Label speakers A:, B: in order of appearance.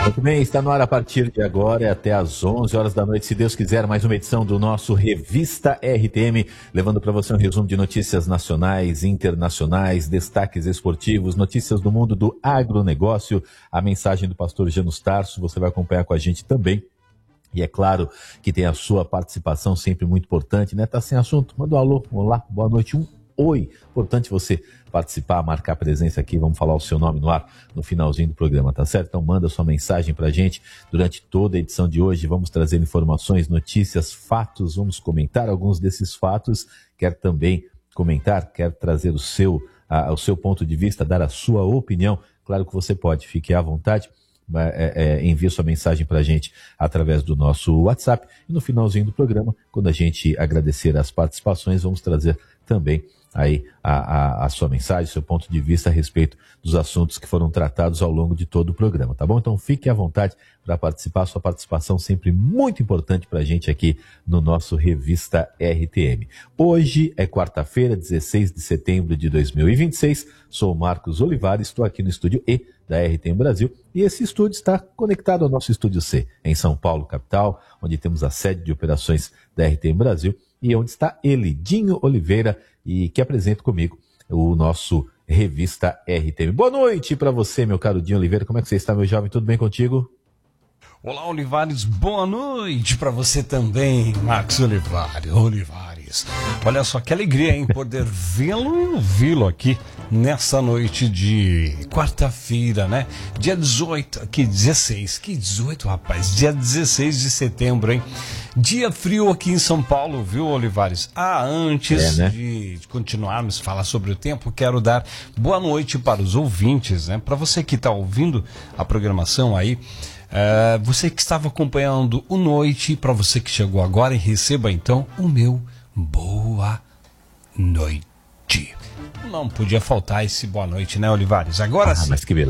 A: Muito bem, está no ar a partir de agora até às 11 horas da noite, se Deus quiser, mais uma edição do nosso Revista RTM, levando para você um resumo de notícias nacionais, internacionais, destaques esportivos, notícias do mundo do agronegócio, a mensagem do pastor Janus Tarso, você vai acompanhar com a gente também. E é claro que tem a sua participação sempre muito importante, né? Tá sem assunto? Manda um alô, olá, boa noite, oi. Importante você participar, marcar presença aqui, vamos falar o seu nome no ar no finalzinho do programa, tá certo? Então manda sua mensagem pra gente durante toda a edição de hoje, vamos trazer informações, notícias, fatos, vamos comentar alguns desses fatos, quer também comentar, quer trazer o seu ponto de vista, dar a sua opinião, claro que você pode, fique à vontade. Envie sua mensagem para a gente através do nosso WhatsApp e no finalzinho do programa, quando a gente agradecer as participações, vamos trazer também aí a sua mensagem, seu ponto de vista a respeito dos assuntos que foram tratados ao longo de todo o programa, tá bom? Então fique à vontade para participar, sua participação sempre muito importante para a gente aqui no nosso Revista RTM. Hoje é quarta-feira, 16 de setembro de 2026, sou o Marcos Olivares, estou aqui no estúdio E da RTM Brasil, e esse estúdio está conectado ao nosso estúdio C, em São Paulo, capital, onde temos a sede de operações da RTM Brasil, e onde está ele, Dinho Oliveira, e que apresenta comigo o nosso Revista RTM. Boa noite para você, meu caro Dinho Oliveira, como é que você está, meu jovem? Tudo bem contigo?
B: Olá, Olivares, boa noite para você também, Marcos Olivares. Olha só que alegria, hein, poder vê-lo e ouvi-lo aqui nessa noite de quarta-feira, né? Dia 18, que 18, rapaz, dia 16 de setembro, hein? Dia frio aqui em São Paulo, viu, Olivares? Antes de continuarmos a falar sobre o tempo, quero dar boa noite para os ouvintes, né? Para você que está ouvindo a programação aí, você que estava acompanhando o Noite, para você que chegou agora, e receba então o meu boa noite. Não podia faltar esse boa noite, né, Olivares? Agora sim.
A: Mas que beleza.